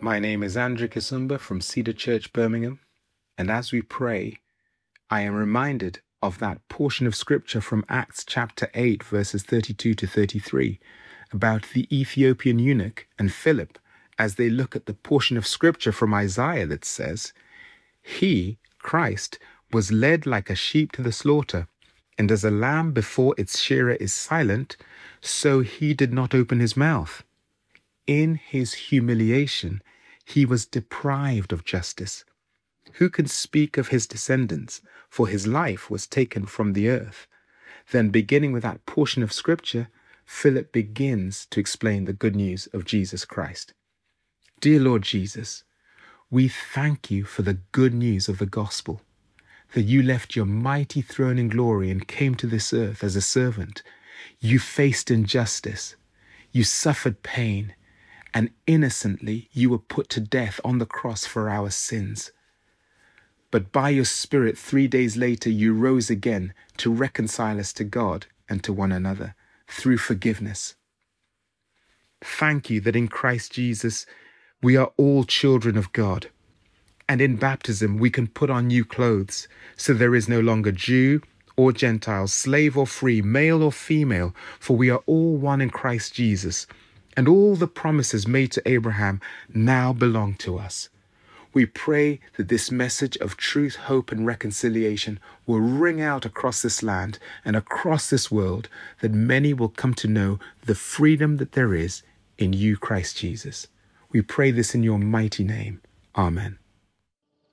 My name is Andrew Kisumba from Cedar Church, Birmingham, and as we pray, I am reminded of that portion of scripture from Acts chapter 8, verses 32 to 33, about the Ethiopian eunuch and Philip, as they look at the portion of scripture from Isaiah that says, He, Christ, was led like a sheep to the slaughter, and as a lamb before its shearer is silent, so he did not open his mouth. In his humiliation, he was deprived of justice. Who can speak of his descendants? For his life was taken from the earth. Then, beginning with that portion of scripture, Philip begins to explain the good news of Jesus Christ. Dear Lord Jesus, we thank you for the good news of the gospel, that you left your mighty throne in glory and came to this earth as a servant. You faced injustice. You suffered pain. And innocently you were put to death on the cross for our sins. But by your Spirit, 3 days later, you rose again to reconcile us to God and to one another through forgiveness. Thank you that in Christ Jesus, we are all children of God. And in baptism, we can put on new clothes, so there is no longer Jew or Gentile, slave or free, male or female, for we are all one in Christ Jesus. And all the promises made to Abraham now belong to us. We pray that this message of truth, hope, and reconciliation will ring out across this land and across this world, that many will come to know the freedom that there is in you, Christ Jesus. We pray this in your mighty name. Amen.